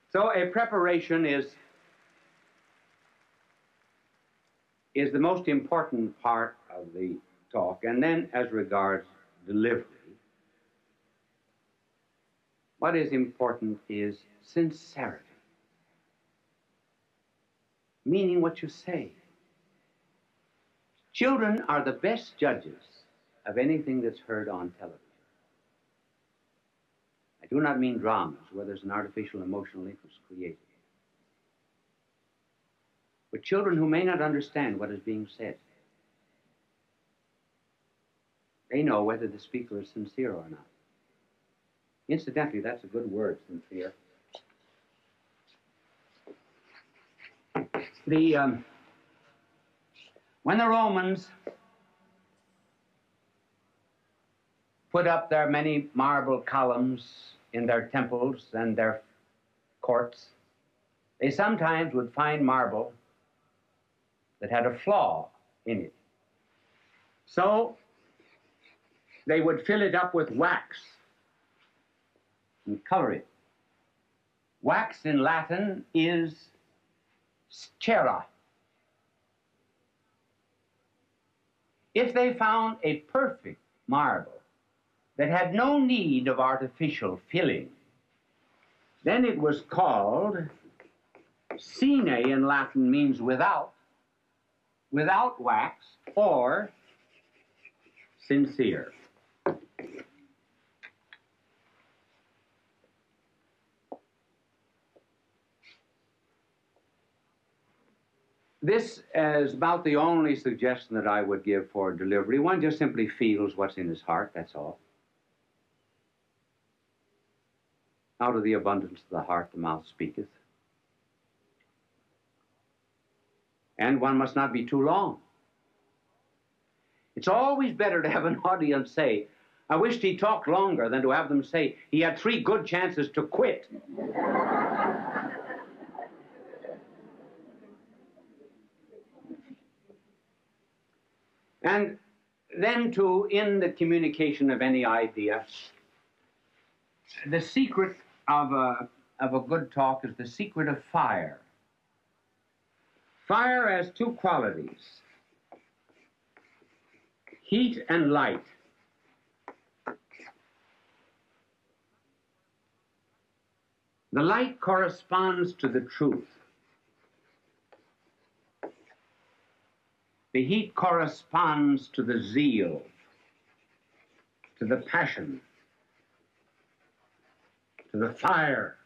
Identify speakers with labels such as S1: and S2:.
S1: So a preparation is the most important part of the talk. And then as regards delivery, what is important is sincerity, meaning what you say. Children are the best judges of anything that's heard on television. I do not mean dramas where there's an artificial emotional interest created. But children who may not understand what is being said, they know whether the speaker is sincere or not. Incidentally, that's a good word, sincere. When the Romans put up their many marble columns in their temples and their courts, they sometimes would find marble that had a flaw in it. So they would fill it up with wax and color it. Wax in Latin is cera. If they found a perfect marble that had no need of artificial filling, then it was called sine. In Latin means without wax, or sincere. This is about the only suggestion that I would give for delivery. One just simply feels what's in his heart, that's all. Out of the abundance of the heart, the mouth speaketh. And one must not be too long. It's always better to have an audience say, I wished he talked longer, than to have them say, he had 3 good chances to quit. And then in the communication of any idea, the secret of a good talk is the secret of fire. Fire has 2 qualities, heat and light. The light corresponds to the truth. The heat corresponds to the zeal, to the passion, to the fire.